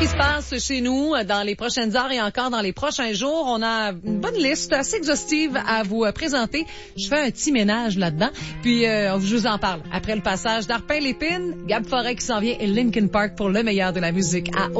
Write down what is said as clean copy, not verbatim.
qui se passe chez nous dans les prochaines heures et encore dans les prochains jours. On a une bonne liste assez exhaustive à vous présenter. Je fais un petit ménage là-dedans. Puis, je vous en parle après le passage d'Arpin Lépine, Gab Forêt qui s'en vient et Linkin Park pour le meilleur de la musique à